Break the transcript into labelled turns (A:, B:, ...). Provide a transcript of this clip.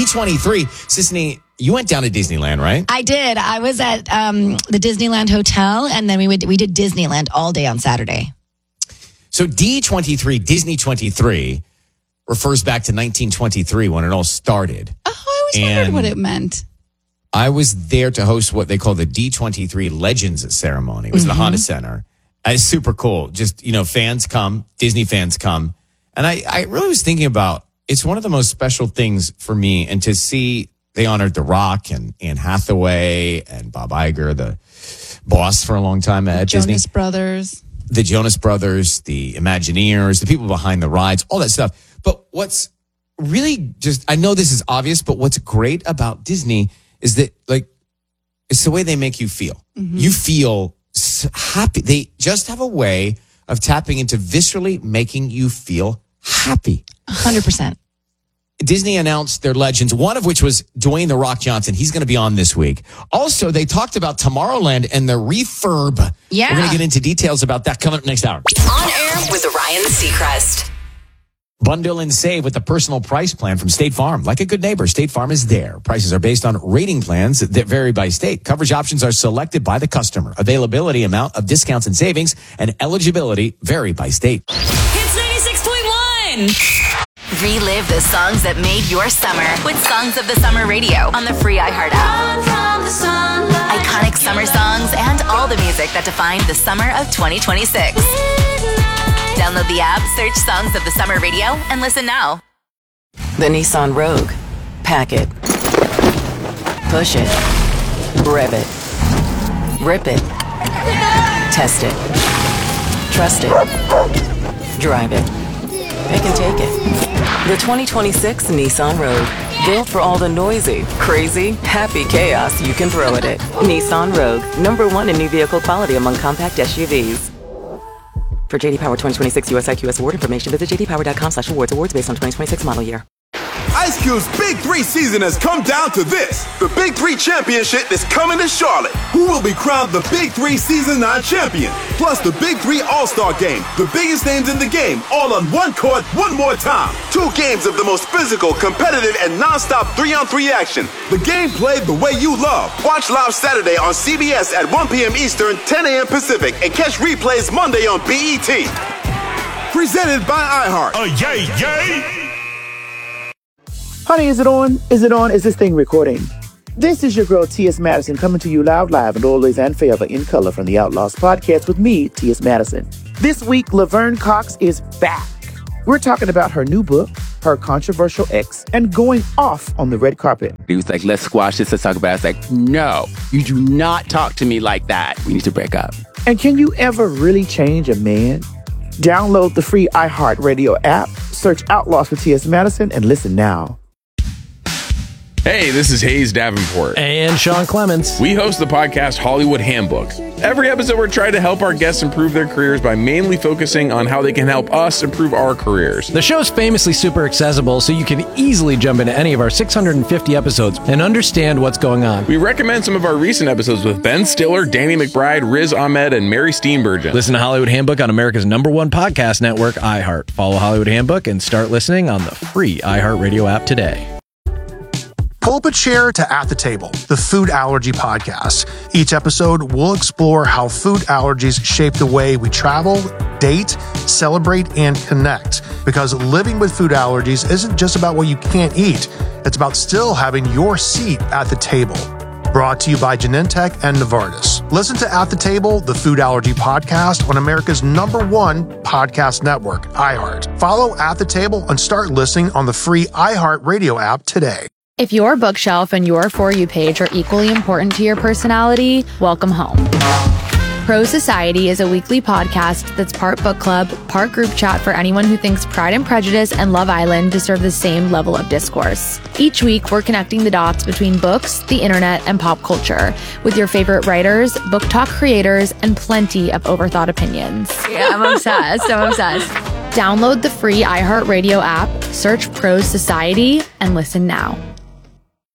A: D23. Sisney, you went down to Disneyland, right?
B: I did. I was at the Disneyland Hotel, and then we did Disneyland all day on Saturday.
A: So D23, Disney 23, refers back to 1923 when it all started.
C: Oh, I always wondered what it meant.
A: I was there to host what they call the D23 Legends ceremony. It was the Honda Center. It's super cool. Just, fans come, Disney fans come. And I really was thinking about, it's one of the most special things for me. And to see, they honored The Rock and Anne Hathaway and Bob Iger, the boss for a long time at Disney.
C: Jonas Brothers.
A: The Jonas Brothers, the Imagineers, the people behind the rides, all that stuff. But what's really I know this is obvious, but what's great about Disney is that, it's the way they make you feel. Mm-hmm. You feel happy. They just have a way of tapping into viscerally making you feel happy.
B: 100%.
A: Disney announced their legends, one of which was Dwayne "The Rock" Johnson. He's going to be on this week. Also, they talked about Tomorrowland and the refurb.
B: Yeah.
A: We're going to get into details about that coming up next hour.
D: On air with Ryan Seacrest.
A: Bundle and save with the personal price plan from State Farm. Like a good neighbor, State Farm is there. Prices are based on rating plans that vary by state. Coverage options are selected by the customer. Availability, amount of discounts and savings, and eligibility vary by state.
D: Hits 96.1. Relive the songs that made your summer with Songs of the Summer Radio on the free iHeart app. Iconic summer songs and all the music that defined the summer of 2026. Download the app, search Songs of the Summer Radio, and listen now.
E: The Nissan Rogue. Pack it. Push it. Rev it. Rip it. Test it. Trust it. Drive it. Pick and take it. The 2026 Nissan Rogue. Built for all the noisy, crazy, happy chaos you can throw at it. Nissan Rogue. #1 in new vehicle quality among compact SUVs. For JD Power 2026 US IQS award information, visit jdpower.com/awards. Awards based on 2026 model year.
F: Ice Cube's Big 3 season has come down to this. The Big 3 Championship is coming to Charlotte. Who will be crowned the Big 3 Season 9 champion? Plus the Big 3 All-Star Game. The biggest names in the game, all on one court, one more time. 2 games of the most physical, competitive, and non-stop 3-on-3 action. The game played the way you love. Watch live Saturday on CBS at 1 p.m. Eastern, 10 a.m. Pacific, and catch replays Monday on BET. Presented by iHeart.
G: Yay, yay!
H: Honey, is it on? Is it on? Is this thing recording? This is your girl, T.S. Madison, coming to you loud, live, and always and forever in color from the Outlaws podcast with me, T.S. Madison. This week, Laverne Cox is back. We're talking about her new book, her controversial ex, and going off on the red carpet.
I: He was like, let's squash this, let's talk about it. I was like, no, you do not talk to me like that. We need to break up.
H: And can you ever really change a man? Download the free iHeartRadio app, search Outlaws with T.S. Madison, and listen now.
J: Hey, this is Hayes Davenport.
K: And Sean Clements.
J: We host the podcast Hollywood Handbook. Every episode, we're trying to help our guests improve their careers by mainly focusing on how they can help us improve our careers.
K: The show's famously super accessible, so you can easily jump into any of our 650 episodes and understand what's going on.
J: We recommend some of our recent episodes with Ben Stiller, Danny McBride, Riz Ahmed, and Mary Steenburgen.
K: Listen to Hollywood Handbook on America's #1 podcast network, iHeart. Follow Hollywood Handbook and start listening on the free iHeartRadio app today.
L: Pull up a chair to At the Table, the food allergy podcast. Each episode, we'll explore how food allergies shape the way we travel, date, celebrate, and connect. Because living with food allergies isn't just about what you can't eat. It's about still having your seat at the table. Brought to you by Genentech and Novartis. Listen to At the Table, the food allergy podcast on America's #1 podcast network, iHeart. Follow At the Table and start listening on the free iHeart Radio app today.
M: If your bookshelf and your For You page are equally important to your personality, welcome home. Pro Society is a weekly podcast that's part book club, part group chat for anyone who thinks Pride and Prejudice and Love Island deserve the same level of discourse. Each week, we're connecting the dots between books, the internet, and pop culture with your favorite writers, book talk creators, and plenty of overthought opinions. Yeah, I'm obsessed. Download the free iHeartRadio app, search Pro Society, and listen now.